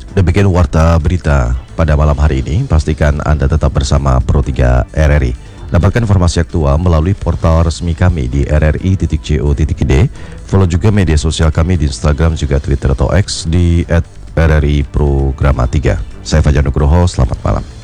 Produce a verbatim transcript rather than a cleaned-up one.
Demikian warta berita pada malam hari ini. Pastikan Anda tetap bersama Pro tiga R R I. Dapatkan informasi aktual melalui portal resmi kami di r r i titik co titik i d. Follow juga media sosial kami di Instagram juga Twitter atau X di et r r i programa tiga. Saya Fajar Nugroho, selamat malam.